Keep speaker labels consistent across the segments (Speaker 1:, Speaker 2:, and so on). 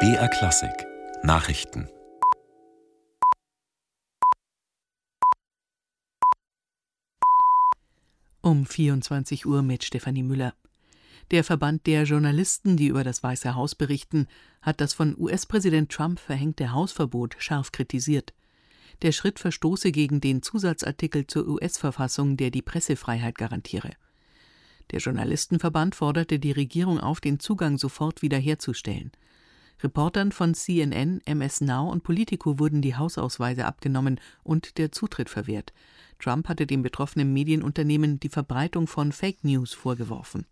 Speaker 1: BR Klassik Nachrichten.
Speaker 2: Um 24 Uhr mit Stefanie Müller. Der Verband der Journalisten, die über das Weiße Haus berichten, hat das von US-Präsident Trump verhängte Hausverbot scharf kritisiert. Der Schritt verstoße gegen den Zusatzartikel zur US-Verfassung, der die Pressefreiheit garantiere. Der Journalistenverband forderte die Regierung auf, den Zugang sofort wiederherzustellen. Reportern von CNN, MS Now und Politico wurden die Hausausweise abgenommen und der Zutritt verwehrt. Trump hatte dem betroffenen Medienunternehmen die Verbreitung von Fake News vorgeworfen.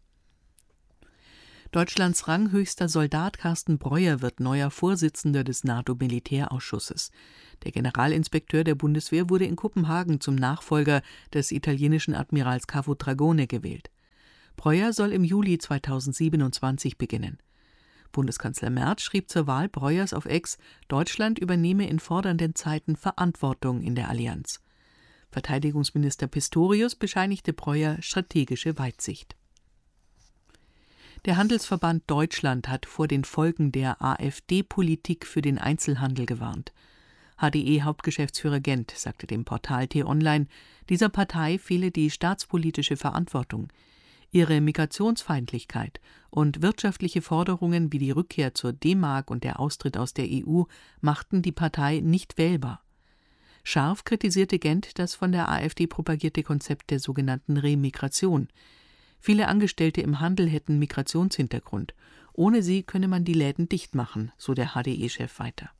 Speaker 2: Deutschlands ranghöchster Soldat Carsten Breuer wird neuer Vorsitzender des NATO-Militärausschusses. Der Generalinspekteur der Bundeswehr wurde in Kopenhagen zum Nachfolger des italienischen Admirals Cavo Dragone gewählt. Breuer soll im Juli 2027 beginnen. Bundeskanzler Merz schrieb zur Wahl Breuers auf X, Deutschland übernehme in fordernden Zeiten Verantwortung in der Allianz. Verteidigungsminister Pistorius bescheinigte Breuer strategische Weitsicht. Der Handelsverband Deutschland hat vor den Folgen der AfD-Politik für den Einzelhandel gewarnt. HDE-Hauptgeschäftsführer Gent sagte dem Portal T-Online, dieser Partei fehle die staatspolitische Verantwortung. Ihre Migrationsfeindlichkeit und wirtschaftliche Forderungen wie die Rückkehr zur D-Mark und der Austritt aus der EU machten die Partei nicht wählbar. Scharf kritisierte Gent das von der AfD propagierte Konzept der sogenannten Remigration. Viele Angestellte im Handel hätten Migrationshintergrund. Ohne sie könne man die Läden dicht machen, so der HDE-Chef weiter.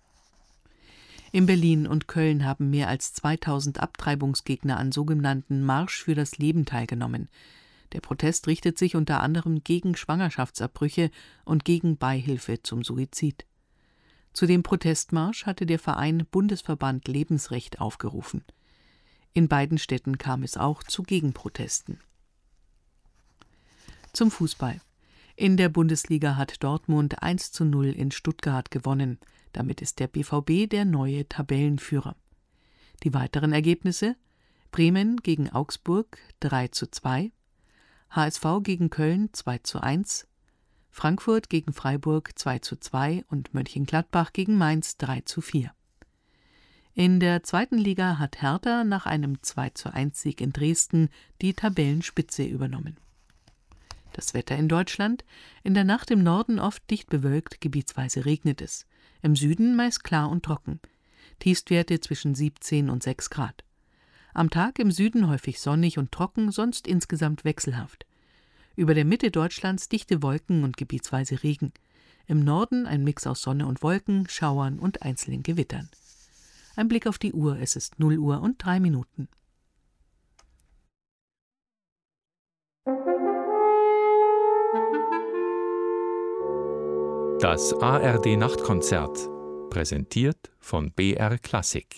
Speaker 2: In Berlin und Köln haben mehr als 2000 Abtreibungsgegner an sogenannten Marsch für das Leben teilgenommen. Der Protest richtet sich unter anderem gegen Schwangerschaftsabbrüche und gegen Beihilfe zum Suizid. Zu dem Protestmarsch hatte der Verein Bundesverband Lebensrecht aufgerufen. In beiden Städten kam es auch zu Gegenprotesten. Zum Fußball. In der Bundesliga hat Dortmund 1:0 in Stuttgart gewonnen. Damit ist der BVB der neue Tabellenführer. Die weiteren Ergebnisse: Bremen gegen Augsburg 3:2, HSV gegen Köln 2:1, Frankfurt gegen Freiburg 2:2 und Mönchengladbach gegen Mainz 3:4. In der zweiten Liga hat Hertha nach einem 2:1-Sieg in Dresden die Tabellenspitze übernommen. Das Wetter in Deutschland: In der Nacht im Norden oft dicht bewölkt, gebietsweise regnet es. Im Süden meist klar und trocken. Tiefstwerte zwischen 17 und 6 Grad. Am Tag im Süden häufig sonnig und trocken, sonst insgesamt wechselhaft. Über der Mitte Deutschlands dichte Wolken und gebietsweise Regen. Im Norden ein Mix aus Sonne und Wolken, Schauern und einzelnen Gewittern. Ein Blick auf die Uhr, es ist 0 Uhr und 3 Minuten.
Speaker 3: Das ARD-Nachtkonzert, präsentiert von BR Klassik.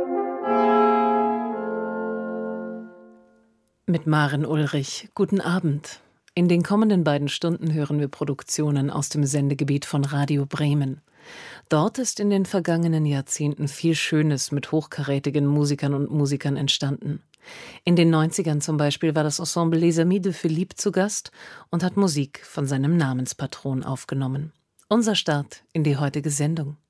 Speaker 4: Mit Maren Ulrich, guten Abend. In den kommenden beiden Stunden hören wir Produktionen aus dem Sendegebiet von Radio Bremen. Dort ist in den vergangenen Jahrzehnten viel Schönes mit hochkarätigen Musikern und Musikern entstanden. In den 90ern zum Beispiel war das Ensemble Les Amis de Philippe zu Gast und hat Musik von seinem Namenspatron aufgenommen. Unser Start in die heutige Sendung.